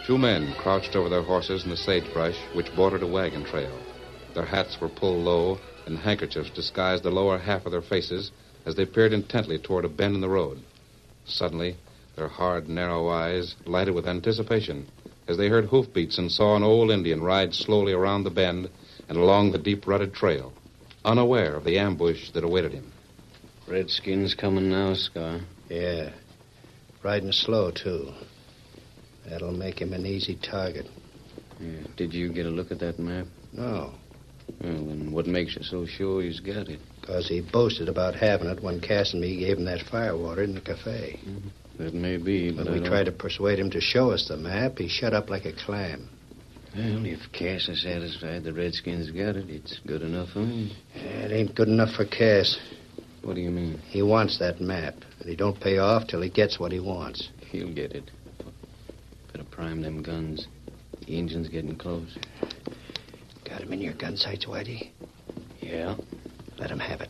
Two men crouched over their horses in the sagebrush which bordered a wagon trail. Their hats were pulled low, and handkerchiefs disguised the lower half of their faces as they peered intently toward a bend in the road. Suddenly, their hard, narrow eyes lighted with anticipation as they heard hoofbeats and saw an old Indian ride slowly around the bend and along the deep-rutted trail, unaware of the ambush that awaited him. Redskins coming now, Scar. Yeah. Riding slow, too. That'll make him an easy target. Yeah. Did you get a look at that map? No. Well, then what makes you so sure he's got it? Because he boasted about having it when Cass and me gave him that firewater in the cafe. Mm-hmm. That may be, but when we tried to persuade him to show us the map, he shut up like a clam. Well, if Cass is satisfied the Redskins got it, it's good enough for me. It ain't good enough for Cass. What do you mean? He wants that map, and he don't pay off till he gets what he wants. He'll get it. Better prime them guns. The engine's getting close. Got him in your gun sights, Whitey? Yeah. Let him have it.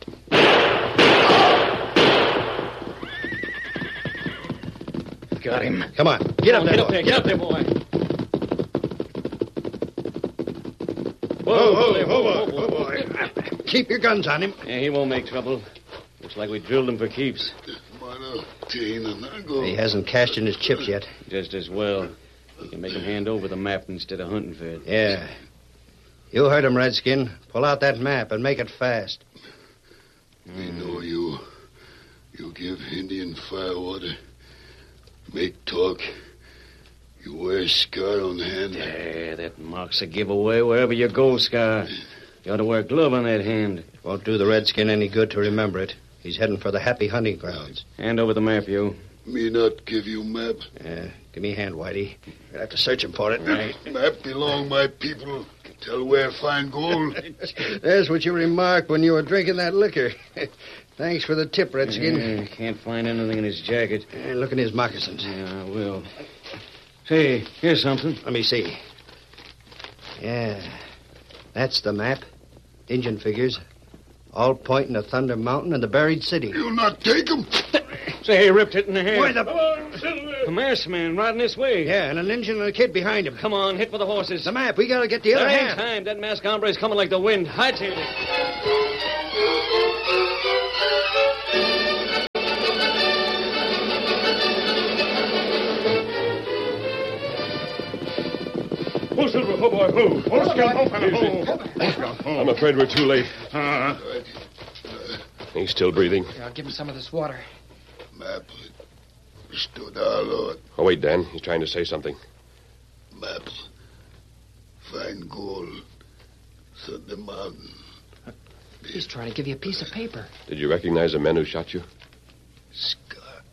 Got him. Come on. Get up there. Get up there, boy. Whoa, boy. Keep your guns on him. Yeah, he won't make trouble. Looks like we drilled him for keeps. He hasn't cashed in his chips yet. Just as well. We can make him hand over the map instead of hunting for it. Yeah. You heard him, Redskin. Pull out that map and make it fast. I know you. You give Indian firewater. Make talk. You wear a scar on the hand. Yeah, that mark's a giveaway wherever you go, Scar. You ought to wear a glove on that hand. Won't do the Redskin any good to remember it. He's heading for the happy hunting grounds. Hand over the map, you. Me not give you map. Give me a hand, Whitey. You'll have to search him for it. Right. Map belong my people. Tell where find gold. There's what you remarked when you were drinking that liquor. Thanks for the tip, Redskin. Can't find anything in his jacket. Look in his moccasins. Yeah, I will. Say, here's something. Let me see. Yeah, that's the map. Indian figures. All pointing to Thunder Mountain and the buried city. You'll not take them. Say, he ripped it in the hand. Why, the masked man riding this way. Yeah, and an Indian and a kid behind him. Come on, hit for the horses. The map. We gotta get the other there ain't half. time. That masked hombre's coming like the wind. Hightail it. Whoa, Silver. Oh, boy, who? I'm afraid we're too late. He's still breathing. Yeah, I'll give him some of this water. Map. Stood our Lord. Oh, wait, Dan. He's trying to say something. Map. Find gold. Thunder Mountain. He's trying to give you a piece of paper. Did you recognize the men who shot you? Scar.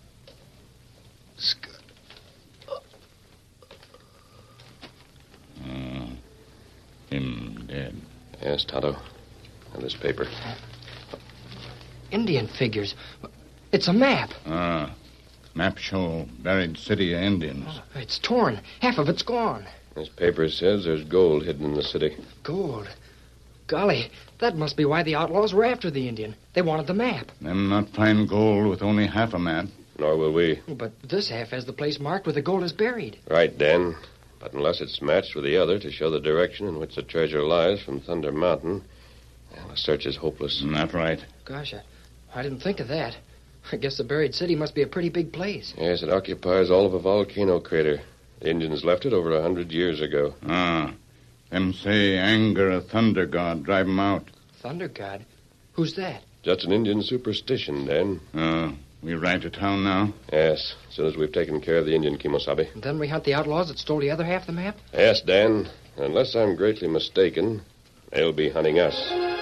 Him dead. Yes, Tonto. And this paper. Indian figures. It's a map. Map show buried city of Indians. Oh, it's torn. Half of it's gone. This paper says there's gold hidden in the city. Gold? Golly, that must be why the outlaws were after the Indian. They wanted the map. Them not find gold with only half a map. Nor will we. But this half has the place marked where the gold is buried. Right, Dan. But unless it's matched with the other to show the direction in which the treasure lies from Thunder Mountain, well, the search is hopeless. Not right. Gosh, I didn't think of that. I guess the buried city must be a pretty big place. Yes, it occupies all of a volcano crater. The Indians left it over 100 years ago. Them say anger a thunder god drive 'em out. Thunder god? Who's that? Just an Indian superstition, Dan. We ride to town now? Yes, as soon as we've taken care of the Indian, Kimosabe. And then we hunt the outlaws that stole the other half of the map? Yes, Dan. Unless I'm greatly mistaken, they'll be hunting us.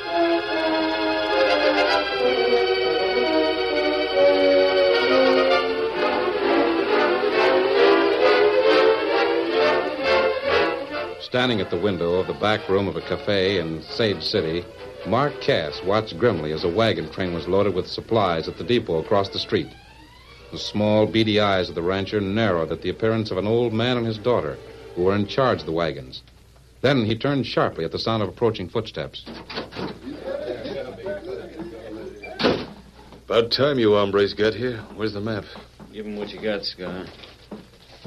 Standing at the window of the back room of a cafe in Sage City, Mark Cass watched grimly as a wagon train was loaded with supplies at the depot across the street. The small, beady eyes of the rancher narrowed at the appearance of an old man and his daughter, who were in charge of the wagons. Then he turned sharply at the sound of approaching footsteps. About time you hombres got here. Where's the map? Give him what you got, Scar. If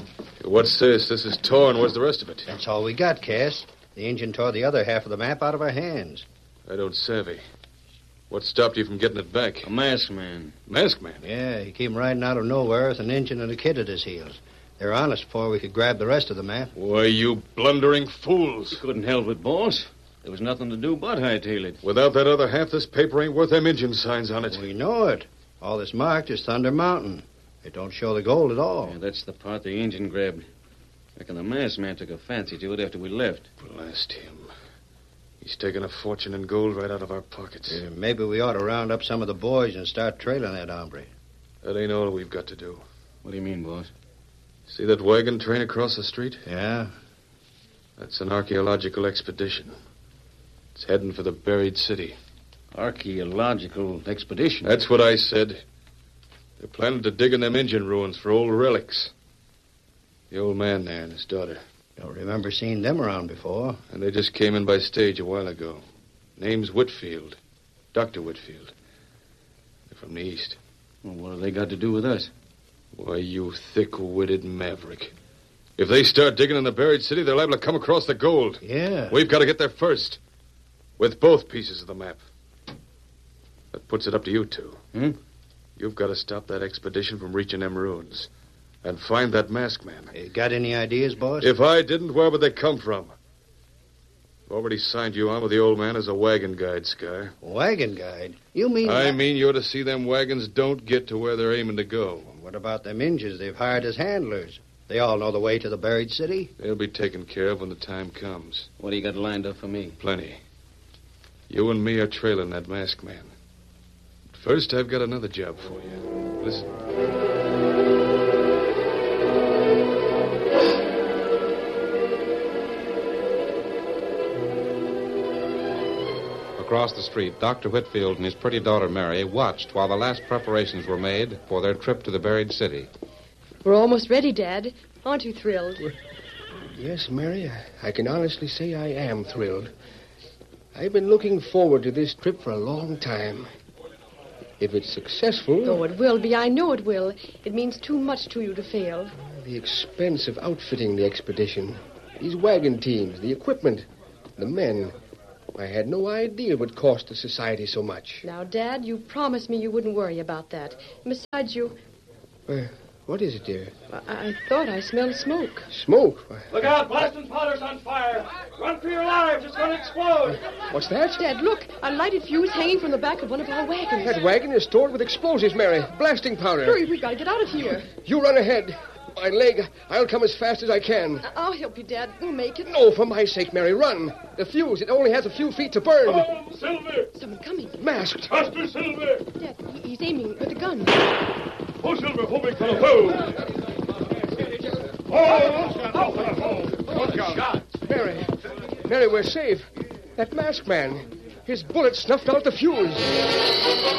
What's this? This is torn. Where's the rest of it? That's all we got, Cass. The Injun tore the other half of the map out of our hands. I don't savvy. What stopped you from getting it back? A masked man. Masked man? Yeah, he came riding out of nowhere with an Injun and a kid at his heels. They were on us before we could grab the rest of the map. Why, you blundering fools. Couldn't help it, boss. There was nothing to do but hightail it. Without that other half, this paper ain't worth them Injun signs on it. We know it. All that's marked is Thunder Mountain. It don't show the gold at all. Yeah, that's the part the Injun grabbed. Reckon the masked man took a fancy to it after we left. Blast him. He's taken a fortune in gold right out of our pockets. Maybe we ought to round up some of the boys and start trailing that hombre. That ain't all we've got to do. What do you mean, boss? See that wagon train across the street? Yeah? That's an archaeological expedition. It's heading for the buried city. Archaeological expedition? That's what I said. They're planning to dig in them Injun ruins for old relics. The old man there and his daughter. Don't remember seeing them around before. And they just came in by stage a while ago. Name's Whitfield. Dr. Whitfield. They're from the east. Well, what have they got to do with us? Why, you thick-witted maverick. If they start digging in the buried city, they're liable to come across the gold. Yeah. We've got to get there first. With both pieces of the map. That puts it up to you two. You've got to stop that expedition from reaching them ruins. And find that masked man. You got any ideas, boss? If I didn't, where would they come from? I've already signed you on with the old man as a wagon guide, Sky. Wagon guide? You mean... I mean you're to see them wagons don't get to where they're aiming to go. What about them Injuns they've hired as handlers? They all know the way to the buried city. They'll be taken care of when the time comes. What do you got lined up for me? Plenty. You and me are trailing that masked man. But first, I've got another job for you. Listen. Across the street, Dr. Whitfield and his pretty daughter Mary watched while the last preparations were made for their trip to the buried city. We're almost ready, Dad. Aren't you thrilled? Yes, Mary, I can honestly say I am thrilled. I've been looking forward to this trip for a long time. If it's successful... Oh, it will be. I know it will. It means too much to you to fail. The expense of outfitting the expedition, these wagon teams, the equipment, the men... I had no idea it would cost the society so much. Now, Dad, you promised me you wouldn't worry about that. Besides, you... What is it, dear? I thought I smelled smoke. Smoke? Look out! Blasting powder's on fire! Run for your lives! It's going to explode! What's that? Dad, look! A lighted fuse hanging from the back of one of our wagons. That wagon is stored with explosives, Mary. Blasting powder. Hurry, we've got to get out of here. You run ahead. My leg, I'll come as fast as I can. I'll help you, Dad. We'll make it. No, for my sake, Mary, run. The fuse, it only has a few feet to burn. Oh, Silver! Someone coming. Masked. Faster, Silver! Dad, he's aiming with a gun. Oh, Silver, hold me, fellow. Hold! Look out. Mary, we're safe. That masked man, his bullet snuffed out the fuse.